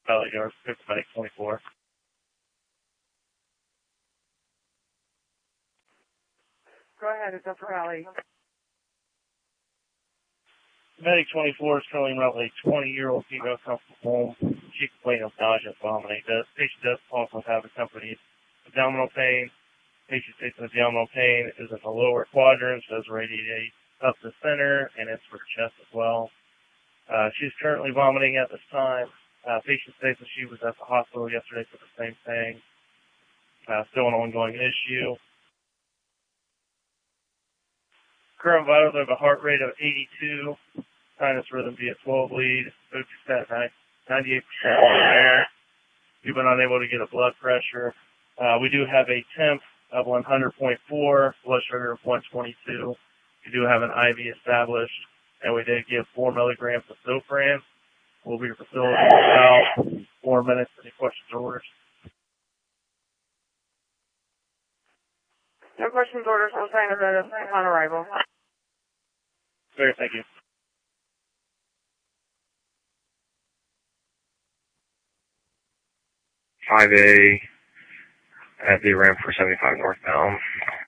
Valley Yard, Medic 24. Go ahead, it's up for Raleigh. Medic 24 is currently around a 20-year-old female comes from home. She complained of nausea and vomiting. The patient does also have accompanied abdominal pain. Patient states that abdominal pain is in the lower quadrant, does radiate up the center, and it's for chest as well. She's currently vomiting at this time. Patient states that she was at the hospital yesterday for the same thing. Still an ongoing issue. Current vitals have a heart rate of 82, sinus rhythm via 12 lead, O2 stat 98% there. We've been unable to get a blood pressure. We do have a temp of 100.4, blood sugar of 122. We do have an IV established, and we did give 4 milligrams of Zofran. We'll be at your facility in about 4 minutes. Any questions or orders? No questions, orders. We'll sign it upon arrival. Great, thank you. 5A at the ramp for 75 northbound.